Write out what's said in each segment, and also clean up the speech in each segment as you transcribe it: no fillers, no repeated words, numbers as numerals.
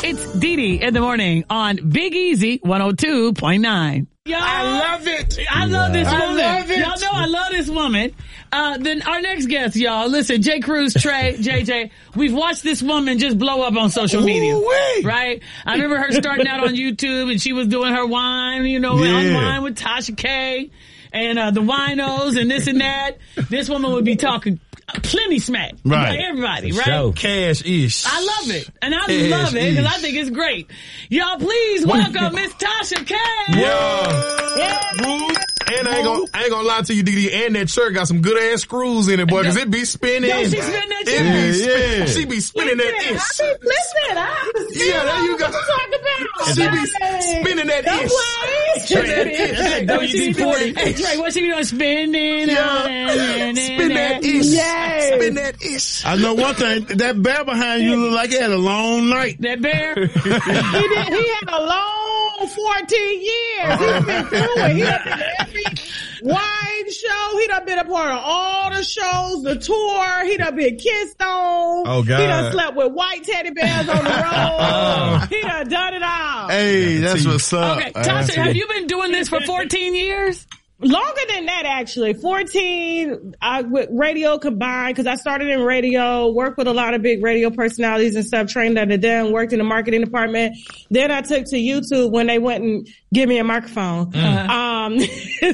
It's Dee Dee in the morning on Big Easy 102.9. Y'all, I love it. I love this woman. I love it. Y'all know I love this woman. Then our next guest, y'all. Listen, J. Cruz, Trey, JJ. We've watched this woman just blow up on social media. Ooh-wee. Right? I remember her starting out on YouTube and she was doing her wine, on wine with Tasha K and the winos and this and that. This woman would be talking plenty smack. Right. Everybody, For right? sure. Cash-ish. I love it. And I love it because I think it's great. Y'all please welcome Miss Tasha K. Yeah. And I ain't gonna lie to you, Dee, and that shirt got some good ass screws in it, boy, cause it be spinning. Yo, she spin that shit. She be spinning that ish. I be flipping. Yeah, there you go. She be spinning that ish. WD-40. Hey, Trey, what she be doing? Spinning. Spin that ish. Yes. Spin that ish. I know one thing, that bear behind you look like he had a long night. That bear? He had a long 14 years. He's been through it. He done been to every wine show. He done been a part of all the shows, the tour. He done been kissed on. Oh, God. He done slept with white teddy bears on the road. He done it all. Hey, that's what's up. Okay, Tasha, have you been doing this for 14 years? Longer than that, actually. 14 with radio combined, because I started in radio, worked with a lot of big radio personalities and stuff, trained under them, worked in the marketing department. Then I took to YouTube when they went and gave me a microphone. And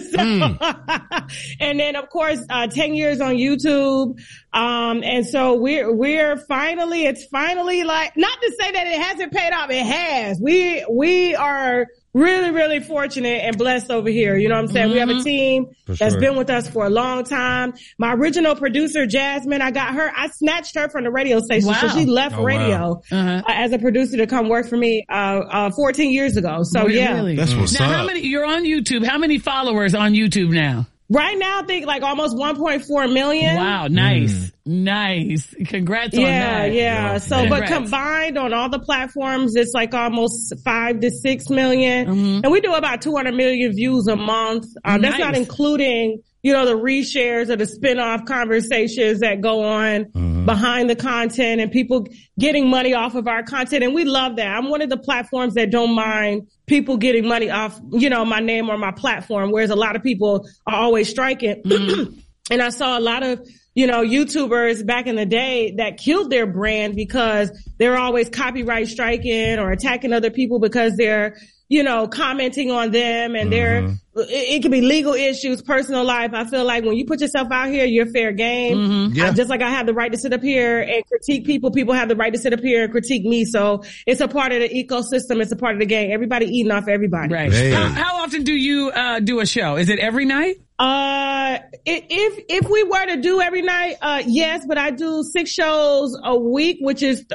then, of course, 10 years on YouTube. And so we're finally, it's finally like, not to say that it hasn't paid off, it has. We are really, really fortunate and blessed over here. You know what I'm saying? We have a team that's been with us for a long time. My original producer, Jasmine, I snatched her from the radio station. Wow. So she left radio as a producer to come work for me 14 years ago. So Really? That's what's now, up. you're on YouTube. How many followers on YouTube now? Right now, I think like almost 1.4 million. Wow, nice. Nice. Congrats on that. Yeah. So, Congrats. but combined on all the platforms, it's like almost 5 to 6 million. And we do about 200 million views a month. That's not including, the reshares or the spin-off conversations that go on behind the content and people getting money off of our content. And we love that. I'm one of the platforms that don't mind people getting money off, my name or my platform, whereas a lot of people are always striking. And I saw a lot of, YouTubers back in the day that killed their brand because they're always copyright striking or attacking other people because they're, commenting on them and it could be legal issues, personal life. I feel like when you put yourself out here, you're fair game. Just like I have the right to sit up here and critique people have the right to sit up here and critique me. So it's a part of the ecosystem. It's a part of the game. Everybody eating off everybody. Right. Hey. How often do you do a show? Is it every night? If we were to do every night, yes, but I do 6 shows a week, which is